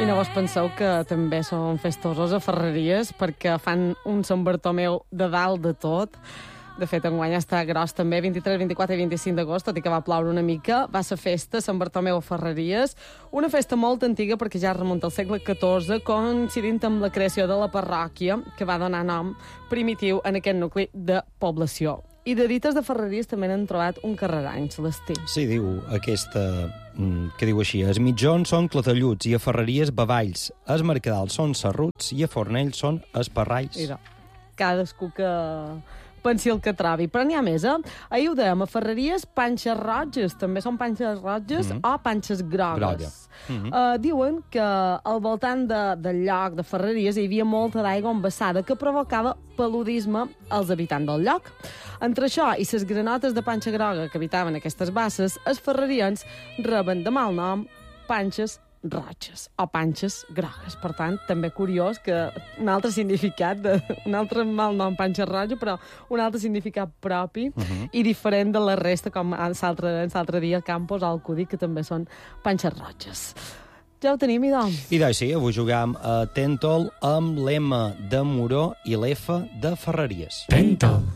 I no vos penseu que també són festosos a Ferreries perquè fan un Sant Bartomeu de dalt de tot. De fet, enguany està gros també, 23, 24 i 25 d'agost, tot i que va ploure una mica. Va ser festa, Sant Bartomeu a Ferreries, una festa molt antiga perquè ja remunta al segle XIV, coincidint amb la creació de la parròquia, que va donar nom primitiu en aquest nucli de població. I de dites de Ferreries també n'han trobat un carrerany, Celestí. Sí, diu aquesta... que diu així: els mitjons són clatelluts i a Ferreries bavalls, els mercadals són serruts i a Fornells són esparralls. Mira, cadascú que pensi el que trobi. Però n'hi ha més, eh? Ahir ho dèiem, a Ferreries, panxes roges. També són panxes roges o panxes grogues. Diuen que al voltant del lloc de Ferreries hi havia molta d'aigua embassada que provocava paludisme als habitants del lloc. Entre això i les granotes de panxa groga que habitaven aquestes basses, els ferrerians reben de mal nom panxes roges o panxes grogues. Per tant, també curiós que un altre significat, un altre mal nom panxa roja, però un altre significat propi i diferent de la resta, com l'altre dia a Campos o al Cudi, que també són panxes roges. Ja ho tenim, idò? I doncs sí, avui jugam a Tentol amb l'M de Moró i l'F de Ferreries. Tentol.